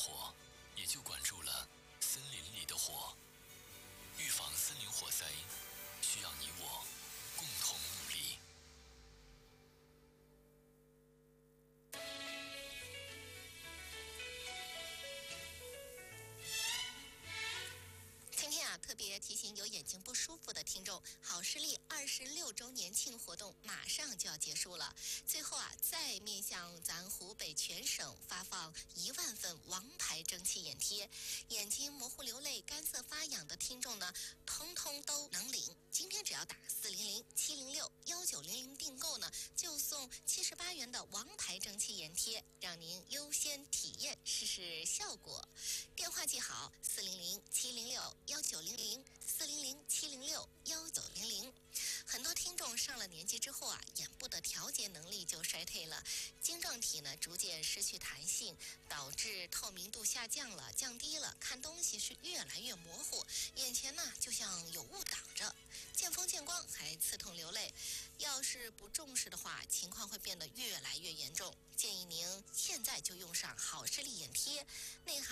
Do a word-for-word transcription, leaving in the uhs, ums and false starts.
火，也就管住了森林里的火。预防森林火灾，需要你我共同努力。 今天啊，特别提醒有眼睛不舒服的听众，好视力二十六周年庆活动马上就要结束了。最后啊，再面向咱湖北全省发放一万份王牌蒸汽眼贴，眼睛模糊流泪、干涩发痒的听众呢，通通都能领。今天只要打四零零七零六幺九零零订购呢，就送七十八元的王牌蒸汽眼贴，让您优先体验试试效果。电话记好：四零零七零六幺九零零，四零零七零六幺九零零。很多听众上了年纪之后啊，眼部的调节能力就衰退了，晶状体呢逐渐失去弹性，导致透明度下降了、降低了，看东西是越来越模糊，眼前呢就像有雾挡着，见风见光还刺痛流泪。要是不重视的话，情况会变得越来越严重。建议您现在就用上好视力眼贴，内含